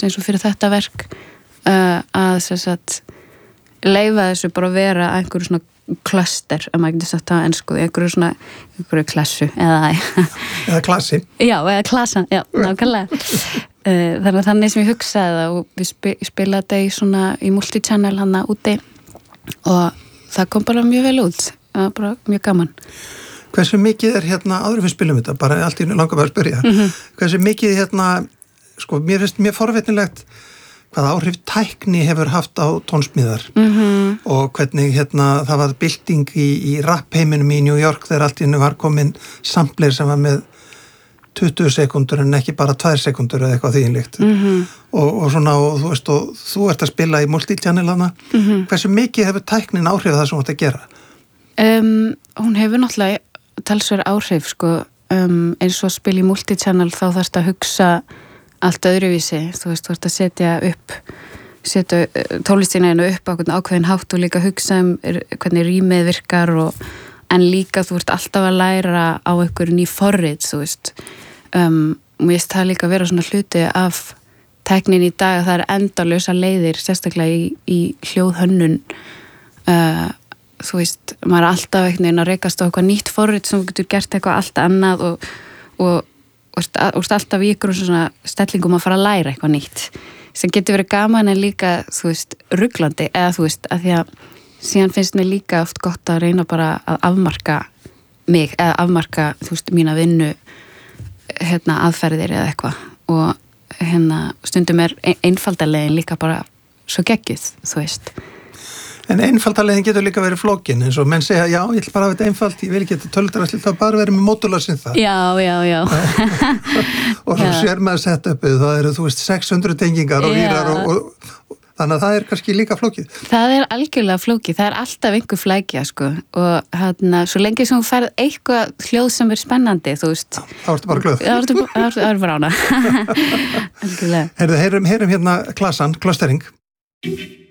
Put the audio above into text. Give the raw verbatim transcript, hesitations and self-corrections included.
dæmis eins og fyrir þetta verk uh, að þess að leyfa þessu bara að vera einhverju svona cluster, ef maður getur sagt það á ensku, einhverju svona, einhverju klassu eða eða klassi já, eða klassa, já, nákvæmlega þannig að þannig sem ég hugsaði það og við spi, spilaði þetta í svona í multichannel hana úti og það kom bara mjög vel út það var bara mjög gaman. Hversu mikið er hérna, áður við spilum þetta, bara allt í langar bara að spyrja, mm-hmm. hversu mikið hérna, sko, mér finnst mjög forvitnilegt hvaða áhrif tækni hefur haft á tónsmíðar mm-hmm. og hvernig hérna það var bylting í, í rappheiminum í New York þegar allt í hennu var komin sampler sem var með tuttugu sekundur en ekki bara tvær sekundur eða eitthvað þýðinlíkt mm-hmm. og, og svona og þú veist og þú ert að spila í multichannelana mm-hmm. hversu mikið hefur tæknin áhrif það sem þú ert að gera? Um, hún hefur náttúrulega talsverð áhrif sko um, eins og spila í multichannel þá þarfst að hugsa allt öðruvísi, þú veist, þú ert að setja upp setja tónlistina upp á ákveðin hátt og líka hugsa um hvernig rýmið virkar og, en líka þú ert alltaf að læra á einhverju ný forrit, þú veist um, og ég veist það líka að vera svona hluti af tæknin í dag að það er endalausa leiðir, sérstaklega í, í hljóðhönnun uh, þú veist, maður er alltaf einhvern veginn að rekast á eitthvað nýtt forrit sem þú getur gert eitthvað allt annað og, og og alltaf í ykkur svona stellingum að fara að læra eitthvað nýtt sem getur verið gaman en líka þú veist, ruglandi eða þú veist, að því að síðan finnst mér líka oft gott að reyna bara að afmarka mig eða afmarka, þú veist, mína vinnu hérna aðferðir eða eitthvað og hérna stundum er einfaldarlegin líka bara svo geggjuð, þú veist En einfaldarlegin getur líka verið flókin eins og menn segja, já, ég ætla bara að vera einfalt ég vil ekki þetta töldrasli, það bara verið með módularsin það. Já, já, já. og svo sér maður setupið, það eru, þú veist, sex hundruð tengingar og vírar og, og, og þannig að það er kannski líka flókið. Það er algjörlega flókið, það er alltaf einhver flækja, sko, og hérna, svo lengi sem þú færð eitthvað hljóð sem er spennandi, þú veist. Já, þá ertu bara glöð. Já, þá ertu bara ána. Algjörlega. Heyrðu, heyrum, heyrum hérna klassan, klostering.